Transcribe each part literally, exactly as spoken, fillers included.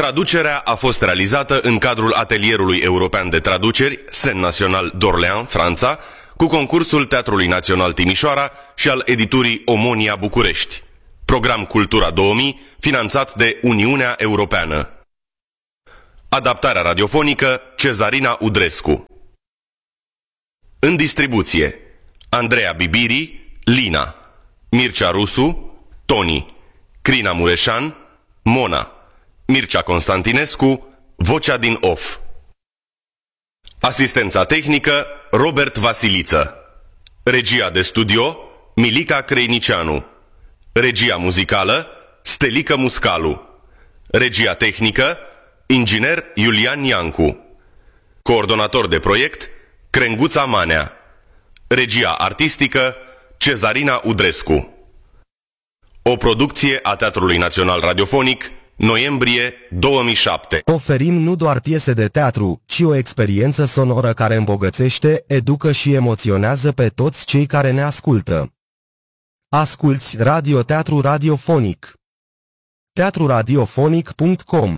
Traducerea a fost realizată în cadrul Atelierului European de Traduceri, Scène Nationale d'Orléans, Franța, cu concursul Teatrului Național Timișoara și al editurii Omonia București. Program Cultura două mii, finanțat de Uniunea Europeană. Adaptarea radiofonică Cezarina Udrescu. În distribuție: Andreea Bibiri, Lina, Mircea Rusu, Toni, Crina Mureșan, Mona, Mircea Constantinescu, vocea din off. Asistența tehnică Robert Vasiliță. Regia de studio Milica Creinicianu. Regia muzicală Stelică Muscalu. Regia tehnică inginer Iulian Iancu. Coordonator de proiect Crenguța Manea. Regia artistică Cezarina Udrescu. O producție a Teatrului Național Radiofonic, noiembrie două mii șapte. Oferim nu doar piese de teatru, ci o experiență sonoră care îmbogățește, educă și emoționează pe toți cei care ne ascultă. Asculți radioteatru radiofonic. teatru radiofonic punct com.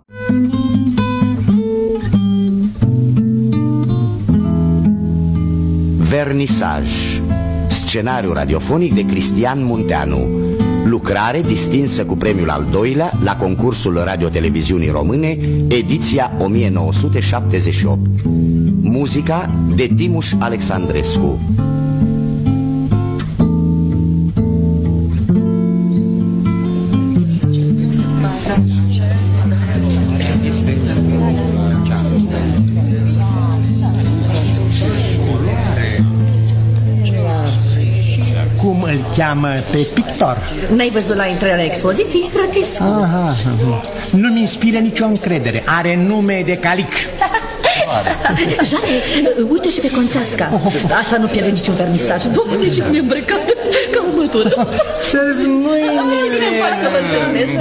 Vernisaj. Scenariu radiofonic de Cristian Munteanu. Lucrare distinsă cu premiul al doilea la concursul Radio-Televiziunii Române, ediția o mie nouă sute șaptezeci și opt. Muzica de Timuș Alexandrescu. Cum îl cheamă pe pictor? N-ai văzut la intrarea la expoziției Stratescu? Aha, nu-mi inspiră nicio încredere. Are nume de calic. Jane, uite și pe Conțeasca. Asta nu pierde niciun vernisaj. Domnule, ce cum e îmbrăcat ca o mătură. Ce mâine! Ce bine parcă vă întâlnesc.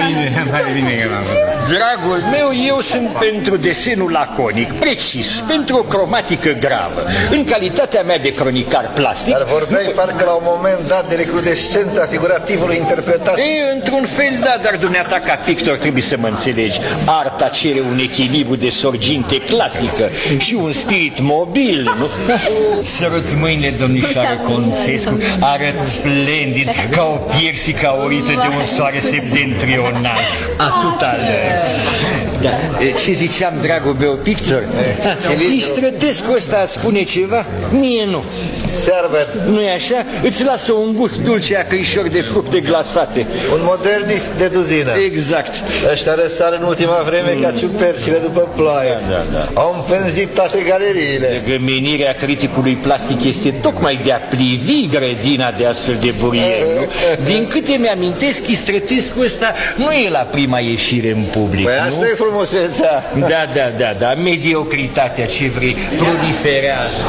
Dragul meu, eu sunt pentru desenul laconic, precis, pentru o cromatică gravă. În calitatea mea de cronicar plastic... Dar vorbeai parcă la un moment dat de recrudescența figurativului interpretat. E, într-un fel, da, dar dumneata ca pictor trebuie să mă înțelegi. Arta cere un echilibru de sorginte clasică și un spirit mobil, nu? Sărut mâine, domnișoară Conțescu, arăt splendid, ca o piersică aurită de un soare septentrional. Atât al... Da. Ce ziceam, dragul meu pictor? Istrătescu ăsta îți spune ceva? Mie nu. Serbet. Nu-i așa? Îți lasă un gust dulce acrișor de fructe glasate. Un modernist de duzină. Exact. Ăștia răsar în ultima vreme mm. ca ciupercile după ploaie. Da, da, da. Au împânzit toate galeriile. Menirea criticului plastic este tocmai de a privi grădina de astfel de burieri, nu? Din câte mi-amintesc, Istrătescu ăsta nu e la prima ieșire în public. Păi asta nu? e frumusețea. Da, da, da, da, mediocritatea, ce vrei, proliferează.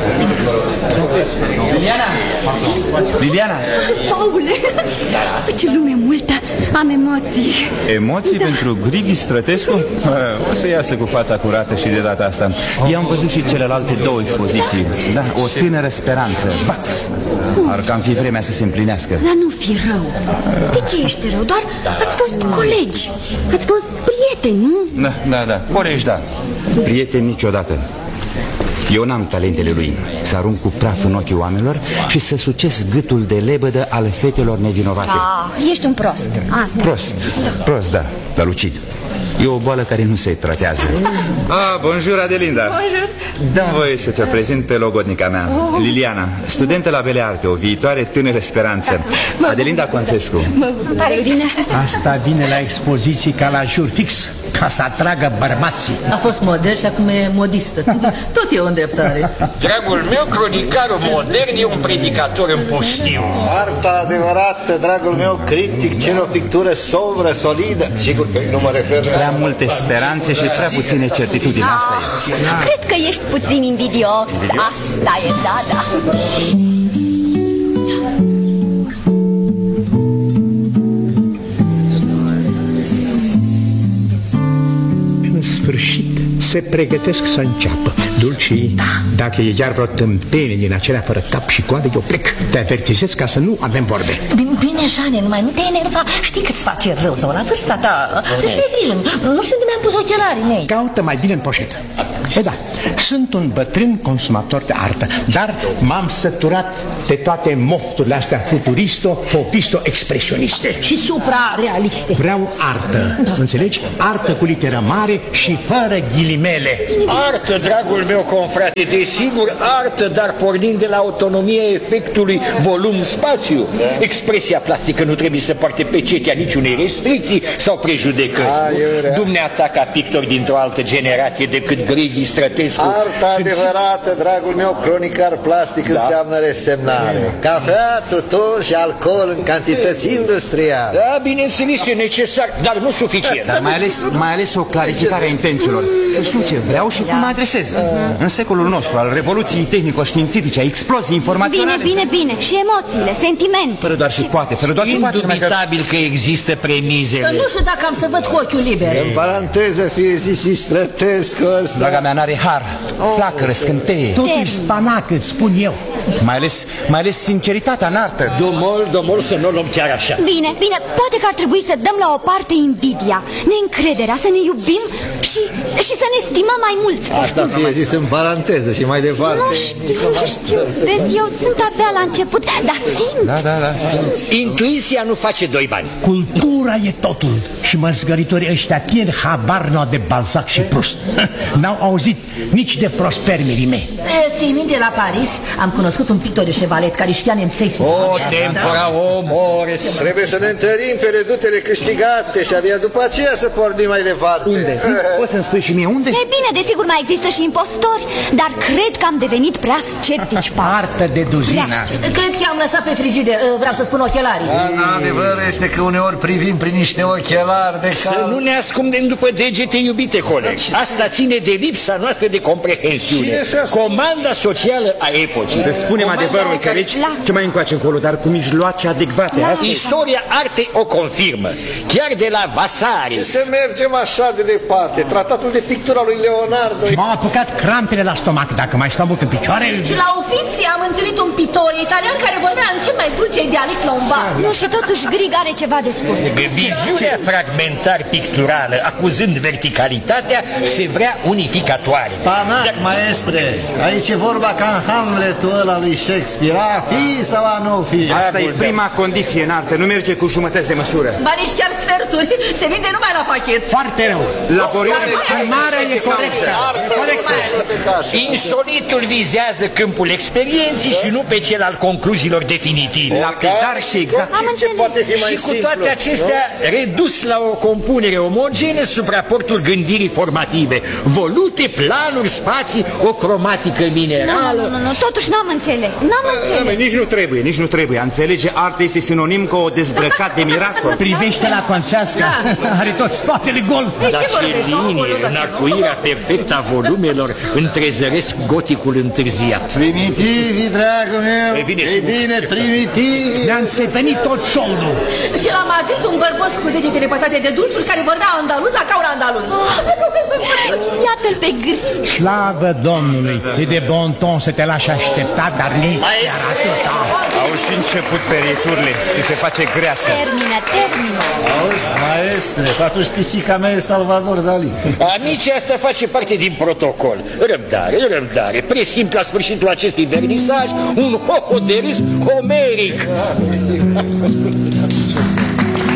Liliana! Liliana! Paule, ce lume multă, am emoții. Emoții da. Pentru Grigi Strătescu? O să iasă cu fața curată și de data asta. I-am văzut și celelalte două expoziții. Da, o tânără speranță, Vax. Ar cam fi vremea să se împlinească. Dar nu fi rău. De ce ești rău? Doar ați fost colegi, ați fost prieteni, nu? Da, da, da, colegi, da. Prieteni niciodată. Eu n-am talentele lui să arunc cu praf în ochii oamenilor și să sucesc gâtul de lebădă al fetelor nevinovate. Ah, ești un prost. Asta. Prost, prost, da, dar lucid. E o boală care nu se tratează. Ah, bonjour, Adelinda. Bonjour. Dă-mi voie să ți-o prezint pe logodnica mea, oh. Liliana, studentă la Bele Arte, o viitoare tânără speranță. Adelinda Conțescu. Mă pare bine. Asta vine la expoziții ca la jur fix, ca să atragă bărbații. A fost model și acum e modistă. Tot e o îndreptare. Dragul meu, cronicarul modern e un predicator în pustiu. Arta adevărată, dragul meu, critic, cere o pictură sombră, solidă. Sigur că nu mă refer la... Prea multe speranțe și prea puține certitudini. Asta e. Cred că ești puțin invidios. Asta e, da, da. În sfârșit se pregătesc să înceapă. Dulci, da. Dacă e iar vreo tâmpenie din acelea fără cap și coadă, eu plec. Te avertizez ca să nu avem vorbe. Bine, bine, Jane, numai nu te enerva. Știi că-ți face rău sau la vârsta ta. Deci fie grijă, nu știu unde mi-am pus ochelarii mei. Caută mai bine în poșetă. E da, sunt un bătrân consumator de artă, dar m-am săturat de toate mofturile astea futuristo-fopisto-expresioniste și suprarealiste. Vreau artă, da. Înțelegi? Artă cu literă mare și fără ghilimele. Artă, dragul meu confrate, desigur artă, dar pornind de la autonomia efectului volum-spațiu. Da. Expresia plastică nu trebuie să poarte pecetea niciunei restricții sau prejudecări. Dumneata ca pictor dintr-o altă generație decât Grighi Strătescu. Arta adevărată, dragul meu, cronicar plastic, da. Înseamnă resemnare. Cafea, tutun și alcool în cantități industriale. Da, bineînțeles, e necesar, dar nu suficient. Dar mai ales, mai ales o clarificare a intențiilor. Să știu ce vreau și cum mă adresez. În secolul nostru, al revoluției tehnico-științifice, a exploziei informaționale. Bine, bine, bine. Și emoțiile, sentimente. Fără doar și poate, fără doar și poate. Indubitabil că există premizele. Nu știu dacă am să văd cu ochiul liber. În paranteză fie zis și Strătescu ăsta. Draga mea n-are har, flacără, scânteie. Totul spanac, îți spun eu. Mai ales, mai ales sinceritatea în artă. Domol, domol, să nu o luăm chiar așa. Bine, bine, poate că ar trebui să dăm la o parte invidia, neîncrederea, să ne iubim și, și să ne stimăm mai mult. Asta fie zis în paranteză și mai departe. Nu știu, nu știu, vezi, eu sunt abia la început, dar simt. Da, da, da. Intuiția nu face doi bani. Cultura e totul. Și măzgăritorii ăștia tineri habar n-au de Balzac și Proust. N-au auzit nici de Prosper Mérimée. Ții minte, la Paris am cunoscut un pictor de chevalet care știa nemțește. O, tempora, o, mores. Trebuie să ne întărim pe redutele câștigate și abia după aceea să pornim mai departe. Unde? Poți să-mi spui și mie unde? E bine, desigur mai există și impostori, dar cred că am devenit prea sceptici. Artă de duzină. Cred că am lăsat pe frigide, vreau să spun ochelarii. Da, adevărul este că uneori privim prin niște ochelari de cal. Să nu ne ascundem după degete, iubite colegi. Asta ține de lipsa noastră de comprehensiune. Comanda socială a epocii. Să spunem adevărul, înțelegi? Ce mai încoace încolo, dar cu mijloace adecvate. Istoria artei o confirmă. Chiar de la Vasari. Ce să mergem așa de departe? Tratatul de pictură lui Leonardo. M-au apucat crampele la stomac. Dacă mai stau mult în picioare... Și la Uffizi am întâlnit un pitor italian care vorbea în cel mai dulce dialect lombard. Nu, și totuși Grieg are ceva de spus. Viziunea fragmentar-picturală, acuzând verticalitatea, se vrea unificatoare. Spanac, Dar... maestre, aici e vorba ca în Hamletul ăla lui Shakespeare. A fi sau a nu fi? Asta e prima condiție în artă, nu merge cu jumătăți de măsură. Ba nici chiar sferturi, se vinde numai la pachet. Foarte rău. Laborios, primarea e corectă. Insolitul vizează câmpul experienței și nu pe cel al concluziilor definitive. Lapidar și exact. Ce poate fi mai și cu toate simplu, acestea, nu? Redus la o compunere omogenă sub raportul gândirii formative. Volute, planuri, spații, o cromatică minerală. Nu, nu, nu, nu. Totuși n-am înțeles. N-am înțeles. Nici nu trebuie, nici nu trebuie. A înțelege artă este sinonim cu o dezbrăcat de miracol. Privește la Conțească. Are tot spatele gol. Dar și linie, înarcuirea perfectă a volumelor întrezăresc goticul întârziat. Primitivi, dragul meu. E bine, e bine primitivi. Ne-a înțepenit tot șoldul. Și la Madrid un bărbos cu degetele pătate de dulciuri care vorbea andaluza ca un andaluz. Iată-l pe Grieg. Slavă Domnului. E de bon ton să te lași așteptat, dar nici chiar atâta. Au și început perieturile. Ți se face greață. Termină, termină. Auzi, maestre, atunci pisica mea e Salvador Dali. Amici, asta face parte din protocol. Răbdare, răbdare. Presimt la sfârșitul acestui vernisaj un hoho de râs homeric.